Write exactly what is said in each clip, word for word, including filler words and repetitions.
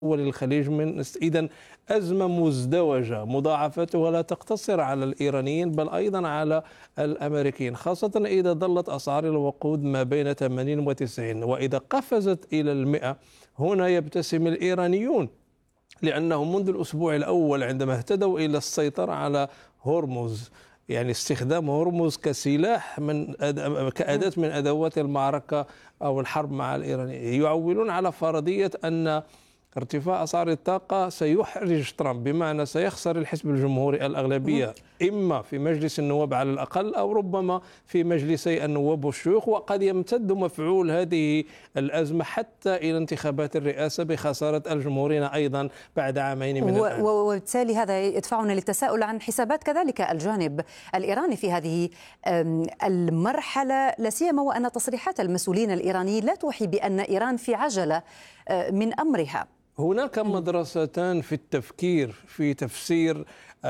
دول الخليج من إذن أزمة مزدوجة مضاعفتها لا تقتصر على الإيرانيين بل أيضا على الأمريكيين، خاصة إذا ظلت أسعار الوقود ما بين ثمانين وتسعين، وإذا قفزت إلى المئة هنا يبتسم الإيرانيون، لأنهم منذ الأسبوع الأول عندما اهتدوا إلى السيطرة على هرمز، يعني استخدام هرمز كسلاح من كأداة من أدوات المعركة أو الحرب مع الإيرانيين، يعولون على فرضية أن ارتفاع أسعار الطاقة سيحرج ترامب، بمعنى سيخسر الحزب الجمهوري الأغلبية إما في مجلس النواب على الأقل أو ربما في مجلسي النواب والشيوخ، وقد يمتد مفعول هذه الأزمة حتى إلى انتخابات الرئاسة بخسارة الجمهوريين أيضا بعد عامين من الآن. وبالتالي هذا يدفعنا للتساؤل عن حسابات كذلك الجانب الإيراني في هذه المرحلة، لا سيما وأن تصريحات المسؤولين الإيرانيين لا توحي بأن إيران في عجلة من أمرها. هناك مدرستان في التفكير في تفسير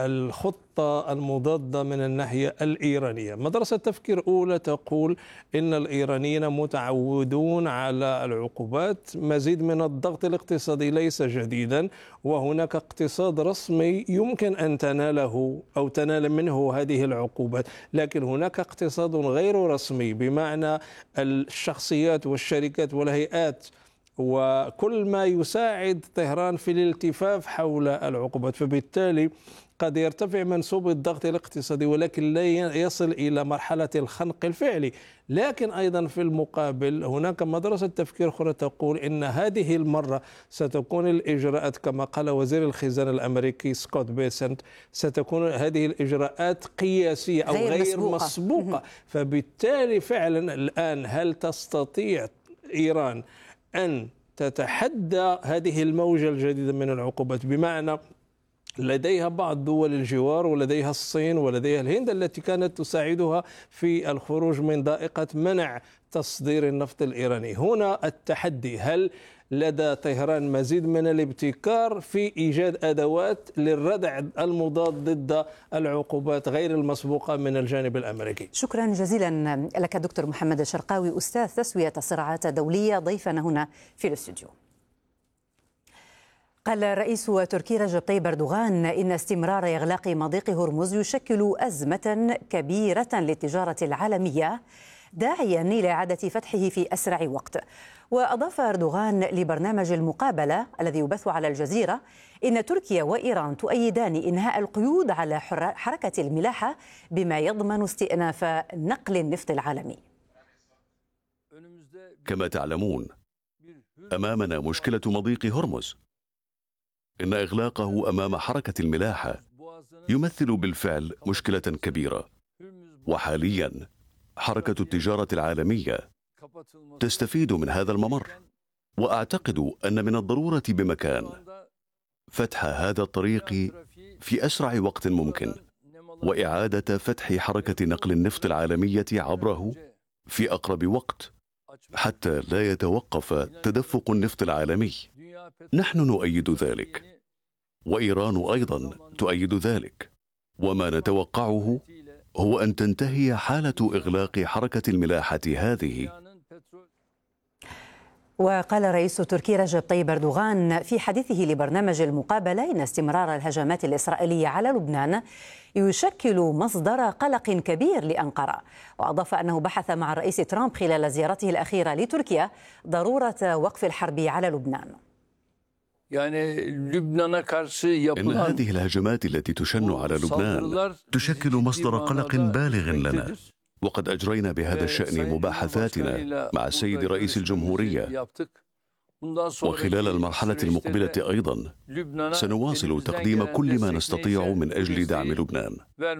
الخطة المضادة من الناحية الإيرانية. مدرسة تفكير أولى تقول إن الإيرانيين متعودون على العقوبات، مزيد من الضغط الاقتصادي ليس جديدا، وهناك اقتصاد رسمي يمكن أن تناله أو تنال منه هذه العقوبات، لكن هناك اقتصاد غير رسمي بمعنى الشخصيات والشركات والهيئات وكل ما يساعد طهران في الالتفاف حول العقوبات، فبالتالي قد يرتفع منسوب الضغط الاقتصادي ولكن لا يصل إلى مرحلة الخنق الفعلي. لكن أيضا في المقابل هناك مدرسة تفكير أخرى تقول إن هذه المرة ستكون الإجراءات كما قال وزير الخزانة الأمريكي سكوت بيسنت، ستكون هذه الإجراءات قياسية أو غير, غير مسبوقة, مسبوقة. فبالتالي فعلا الآن هل تستطيع إيران أن تتحدى هذه الموجة الجديدة من العقوبات؟ بمعنى لديها بعض دول الجوار ولديها الصين ولديها الهند التي كانت تساعدها في الخروج من ضائقة منع تصدير النفط الإيراني. هنا التحدي، هل لدى طهران مزيد من الابتكار في إيجاد أدوات للردع المضاد ضد العقوبات غير المسبوقة من الجانب الأمريكي؟ شكرا جزيلا لك دكتور محمد الشرقاوي، أستاذ تسوية الصراعات الدولية، ضيفنا هنا في الاستوديو. قال الرئيس التركي رجب طيب أردوغان إن استمرار إغلاق مضيق هرمز يشكل أزمة كبيرة للتجارة العالمية، داعيا إلى إعادة فتحه في أسرع وقت. وأضاف أردوغان لبرنامج المقابلة الذي يبث على الجزيرة إن تركيا وإيران تؤيدان إنهاء القيود على حركة الملاحة بما يضمن استئناف نقل النفط العالمي. كما تعلمون أمامنا مشكلة مضيق هرمز، إن إغلاقه أمام حركة الملاحة يمثل بالفعل مشكلة كبيرة، وحاليا حركة التجارة العالمية تستفيد من هذا الممر، وأعتقد أن من الضرورة بمكان فتح هذا الطريق في أسرع وقت ممكن، وإعادة فتح حركة نقل النفط العالمية عبره في أقرب وقت حتى لا يتوقف تدفق النفط العالمي. نحن نؤيد ذلك، وإيران أيضا تؤيد ذلك، وما نتوقعه هو أن تنتهي حالة إغلاق حركة الملاحة هذه. وقال رئيس تركي رجب طيب أردوغان في حديثه لبرنامج المقابلة إن استمرار الهجمات الإسرائيلية على لبنان يشكل مصدر قلق كبير لأنقرة، وأضاف أنه بحث مع الرئيس ترامب خلال زيارته الأخيرة لتركيا ضرورة وقف الحرب على لبنان. يعني لبنان إن هذه الهجمات التي تشن على لبنان تشكل مصدر قلق بالغ لنا، وقد أجرينا بهذا الشأن مباحثاتنا مع السيد رئيس الجمهورية، وخلال المرحلة المقبلة أيضا سنواصل تقديم كل ما نستطيع من أجل دعم لبنان.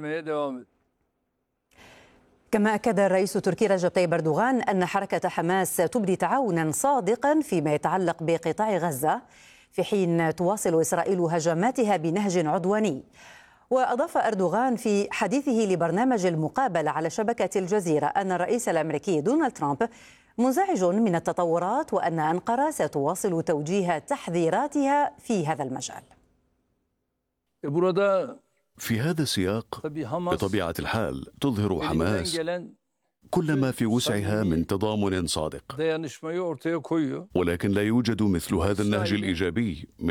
كما أكد الرئيس التركي رجب طيب أردوغان أن حركة حماس تبدي تعاونا صادقا فيما يتعلق بقطاع غزة، في حين تواصل إسرائيل هجماتها بنهج عدواني. وأضاف أردوغان في حديثه لبرنامج المقابلة على شبكة الجزيرة أن الرئيس الأمريكي دونالد ترامب منزعج من التطورات، وأن أنقرة ستواصل توجيه تحذيراتها في هذا المجال. في هذا السياق بطبيعة الحال تظهر حماس كل ما في وسعها من تضامن صادق، dayanışmayı ortaya koyuyor. ولكن لا يوجد مثل هذا النهج الإيجابي من